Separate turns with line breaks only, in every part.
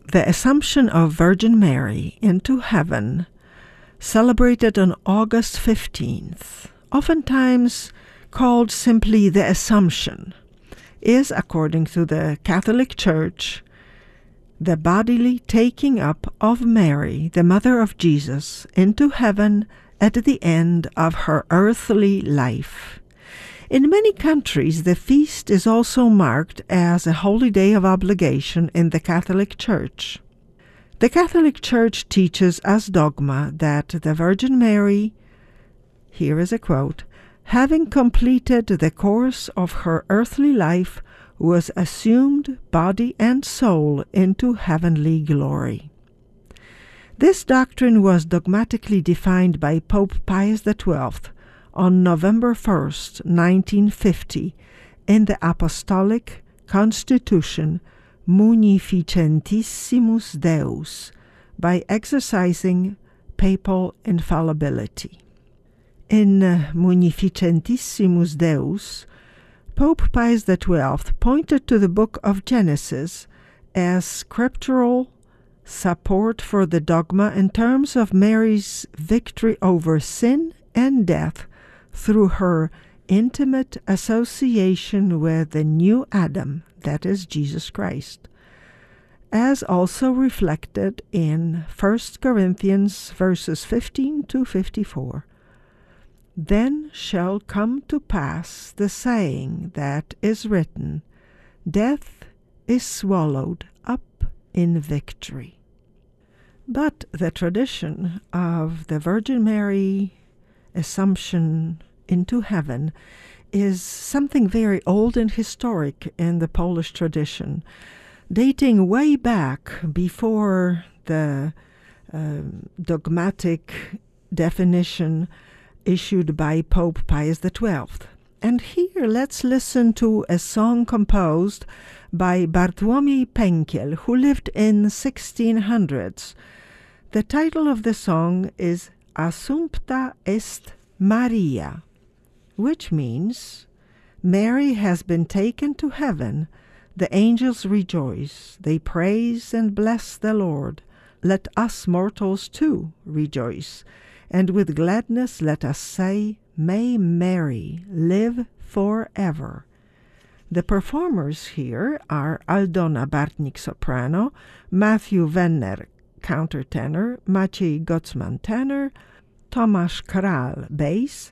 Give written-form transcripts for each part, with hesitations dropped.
The Assumption of Virgin Mary into heaven, celebrated on August 15th, oftentimes called simply the Assumption, is, according to the Catholic Church, the bodily taking up of Mary, the mother of Jesus, into heaven at the end of her earthly life. In many countries, the feast is also marked as a holy day of obligation in the Catholic Church. The Catholic Church teaches as dogma that the Virgin Mary, here is a quote, having completed the course of her earthly life, was assumed body and soul into heavenly glory. This doctrine was dogmatically defined by Pope Pius XII on November 1st, 1950, in the Apostolic Constitution Munificentissimus Deus, by exercising papal infallibility. In Munificentissimus Deus, Pope Pius XII pointed to the book of Genesis as scriptural support for the dogma in terms of Mary's victory over sin and death through her intimate association with the new Adam, that is Jesus Christ, as also reflected in 1 Corinthians verses 15 to 54. Then shall come to pass the saying that is written, death is swallowed up in victory. But the tradition of the Virgin Mary Assumption into heaven is something very old and historic in the Polish tradition, dating way back before the dogmatic definition issued by Pope Pius XII. And here let's listen to a song composed by Bartłomiej Pękiel, who lived in 1600s. The title of the song is Assumpta est Maria, which means Mary has been taken to heaven. The angels rejoice, they praise and bless the Lord. Let us mortals too rejoice, and with gladness let us say, May Mary live forever. The performers here are Aldona Bartnik soprano, Matthew Wenner countertenor, Maciej Gocman tenor, Tomasz Kral bass,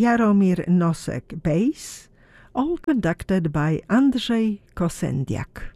Jaromir Nosek bass, all conducted by Andrzej Kosendiak.